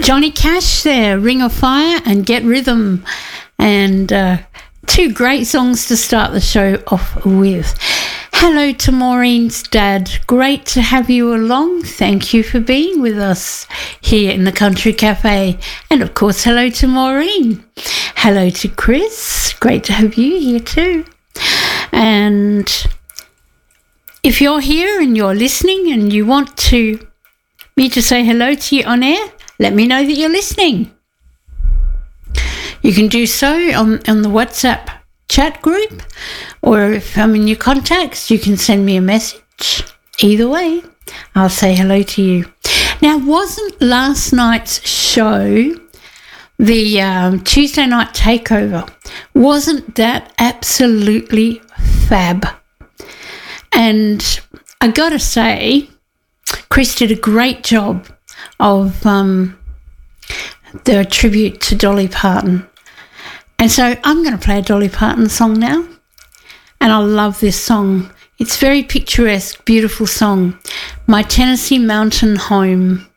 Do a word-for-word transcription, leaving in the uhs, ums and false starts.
Johnny Cash there, Ring of Fire and Get Rhythm. And uh, two great songs to start the show off with. Hello to Maureen's dad. Great to have you along. Thank you for being with us here in the Country Cafe. And of course, hello to Maureen. Hello to Chris. Great to have you here too. And if you're here and you're listening and you want to me to say hello to you on air, let me know that you're listening. You can do so on, on the WhatsApp chat group, or if I'm in your contacts, you can send me a message. Either way, I'll say hello to you. Now, wasn't last night's show, the um, Tuesday night takeover, wasn't that absolutely fab? And I got to say, Chris did a great job of um, the tribute to Dolly Parton. And so I'm going to play a Dolly Parton song now. And I love this song. It's very picturesque, beautiful song. My Tennessee Mountain Home.